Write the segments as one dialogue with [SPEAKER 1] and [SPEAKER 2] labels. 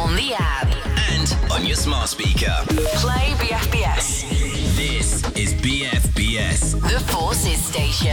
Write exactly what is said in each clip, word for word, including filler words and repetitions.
[SPEAKER 1] on the app
[SPEAKER 2] and on your smart speaker.
[SPEAKER 1] Play B F B S.
[SPEAKER 2] This is B F B S,
[SPEAKER 1] The Forces Station.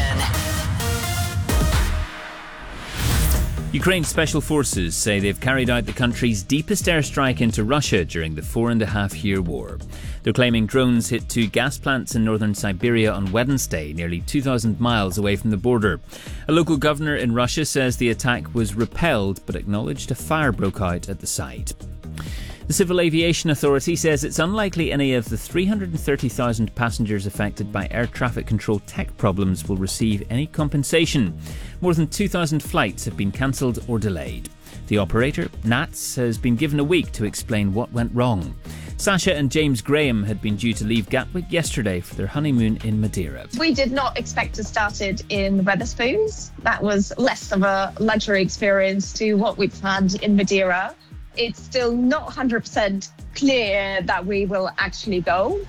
[SPEAKER 3] Ukraine Special Forces say they've carried out the country's deepest airstrike into Russia during the four and a half year war. They're claiming drones hit two gas plants in northern Siberia on Wednesday, nearly two thousand miles away from the border. A local governor in Russia says the attack was repelled, but acknowledged a fire broke out at the site. The Civil Aviation Authority says it's unlikely any of the three hundred thirty thousand passengers affected by air traffic control tech problems will receive any compensation. More than two thousand flights have been cancelled or delayed. The operator, Nats, has been given a week to explain what went wrong. Sasha and James Graham had been due to leave Gatwick yesterday for their honeymoon in Madeira.
[SPEAKER 4] We did not expect to start it in Wetherspoons. That was less of a luxury experience to what we've had in Madeira. It's still not one hundred percent clear that we will actually go,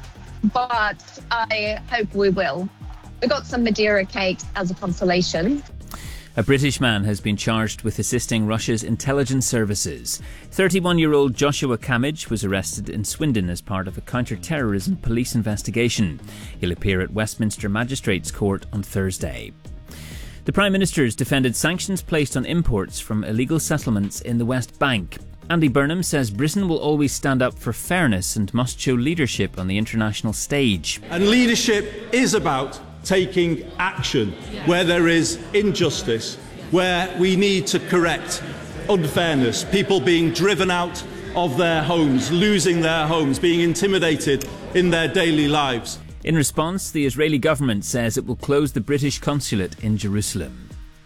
[SPEAKER 4] but I hope we will. We got some Madeira cake as a consolation.
[SPEAKER 3] A British man has been charged with assisting Russia's intelligence services. thirty-one-year-old Joshua Kamage was arrested in Swindon as part of a counter-terrorism police investigation. He'll appear at Westminster Magistrates Court on Thursday. The Prime Minister has defended sanctions placed on imports from illegal settlements in the West Bank. Andy Burnham says Britain will always stand up for fairness and must show leadership on the international stage.
[SPEAKER 5] And leadership is about taking action where there is injustice, where we need to correct unfairness, people being driven out of their homes, losing their homes, being intimidated in their daily lives.
[SPEAKER 3] In response, the Israeli government says it will close the British consulate in Jerusalem.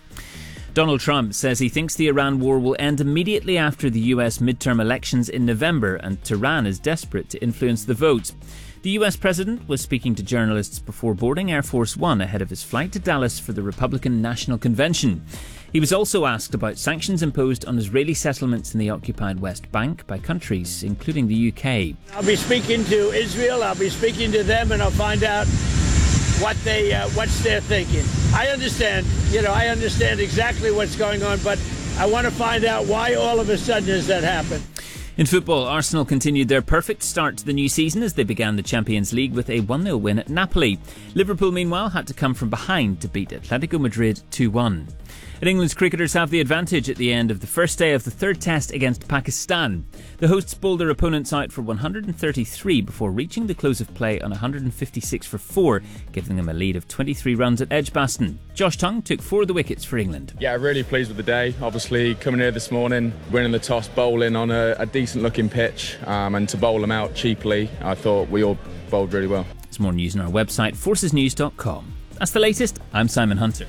[SPEAKER 3] Donald Trump says he thinks the Iran war will end immediately after the U S midterm elections in November, and Tehran is desperate to influence the vote. The U S president was speaking to journalists before boarding Air Force One ahead of his flight to Dallas for the Republican National Convention. He was also asked about sanctions imposed on Israeli settlements in the occupied West Bank by countries, including the U K.
[SPEAKER 6] I'll be speaking to Israel, I'll be speaking to them, and I'll find out what they, uh, what's their thinking. I understand, you know, I understand exactly what's going on, but I want to find out why all of a sudden does that happen.
[SPEAKER 3] In football, Arsenal continued their perfect start to the new season as they began the Champions League with a one nil win at Napoli. Liverpool, meanwhile, had to come from behind to beat Atletico Madrid two one. And England's cricketers have the advantage at the end of the first day of the third test against Pakistan. The hosts bowled their opponents out for one hundred thirty-three before reaching the close of play on one hundred fifty-six for four, giving them a lead of twenty-three runs at Edgbaston. Josh Tongue took four of the wickets for England.
[SPEAKER 7] Yeah, really pleased with the day. Obviously, coming here this morning, winning the toss, bowling on a, a decent-looking pitch, um, and to bowl them out cheaply, I thought we all bowled really well.
[SPEAKER 3] There's more news on our website, forces news dot com. That's the latest. I'm Simon Hunter.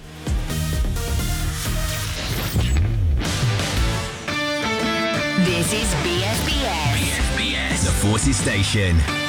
[SPEAKER 1] This is B F B S.
[SPEAKER 2] B F B S, The Forces Station.